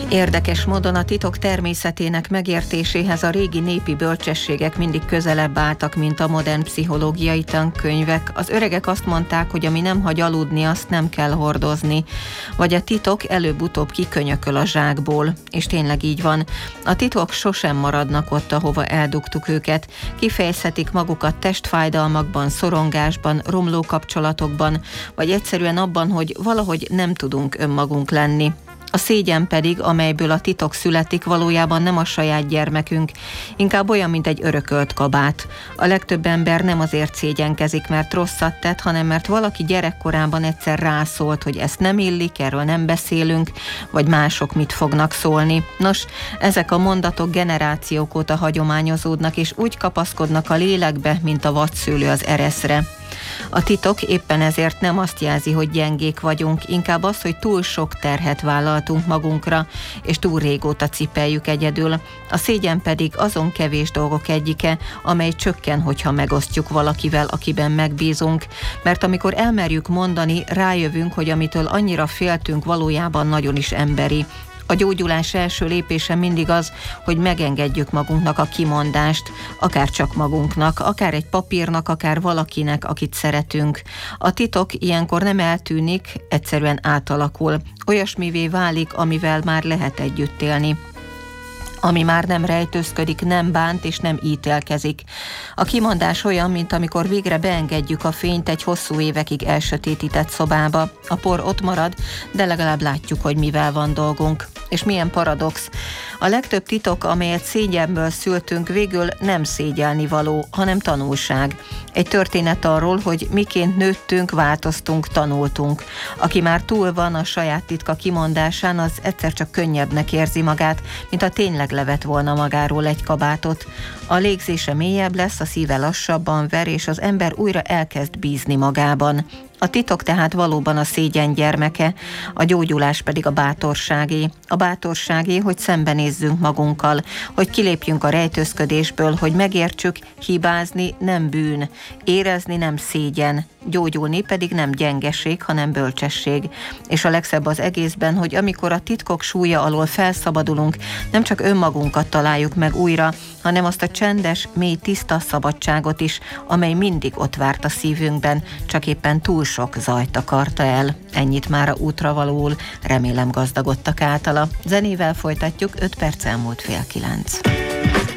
Érdekes módon a titok természetének megértéséhez a régi népi bölcsességek mindig közelebb álltak, mint a modern pszichológiai tankönyvek. Az öregek azt mondták, hogy ami nem hagy aludni, azt nem kell hordozni. Vagy a titok előbb-utóbb kikönyököl a zsákból. És tényleg így van. A titok sosem maradnak ott, ahova eldugtuk őket. Kifejezhetik magukat testfájdalmakban, szorongásban, romló kapcsolatokban, vagy egyszerűen abban, hogy valahogy nem tudunk önmagunk lenni. A szégyen pedig, amelyből a titok születik, valójában nem a saját gyermekünk, inkább olyan, mint egy örökölt kabát. A legtöbb ember nem azért szégyenkezik, mert rosszat tett, hanem mert valaki gyerekkorában egyszer rászólt, hogy ezt nem illik, erről nem beszélünk, vagy mások mit fognak szólni. Nos, ezek a mondatok generációk óta hagyományozódnak, és úgy kapaszkodnak a lélekbe, mint a vadszőlő az ereszre. A titok éppen ezért nem azt jelzi, hogy gyengék vagyunk, inkább az, hogy túl sok terhet vállaltunk magunkra, és túl régóta cipeljük egyedül. A szégyen pedig azon kevés dolgok egyike, amely csökken, hogyha megosztjuk valakivel, akiben megbízunk, mert amikor elmerjük mondani, rájövünk, hogy amitől annyira féltünk, valójában nagyon is emberi. A gyógyulás első lépése mindig az, hogy megengedjük magunknak a kimondást, akár csak magunknak, akár egy papírnak, akár valakinek, akit szeretünk. A titok ilyenkor nem eltűnik, egyszerűen átalakul. Olyasmivé válik, amivel már lehet együtt élni. Ami már nem rejtőzködik, nem bánt és nem ítélkezik. A kimondás olyan, mint amikor végre beengedjük a fényt egy hosszú évekig elsötétített szobába. A por ott marad, de legalább látjuk, hogy mivel van dolgunk. És milyen paradox. A legtöbb titok, amelyet szégyenből szültünk, végül nem szégyelnivaló, hanem tanulság. Egy történet arról, hogy miként nőttünk, változtunk, tanultunk. Aki már túl van a saját titka kimondásán, az egyszer csak könnyebbnek érzi magát, mint ha tényleg levett volna magáról egy kabátot. A légzése mélyebb lesz, a szíve lassabban ver, és az ember újra elkezd bízni magában. A titok tehát valóban a szégyen gyermeke, a gyógyulás pedig a bátorságé. A bátorságé, hogy szembenézzünk magunkkal, hogy kilépjünk a rejtőzködésből, hogy megértsük, hibázni nem bűn, érezni nem szégyen, gyógyulni pedig nem gyengeség, hanem bölcsesség. És a legszebb az egészben, hogy amikor a titkok súlya alól felszabadulunk, nem csak önmagunkat találjuk meg újra, hanem azt a csendes, mély, tiszta szabadságot is, amely mindig ott várt a szívünkben, csak éppen túl sok zajt akarta el. Ennyit már a útra valóul, remélem gazdagodtak általa. Zenével folytatjuk, 5 perc elmúlt 8:30.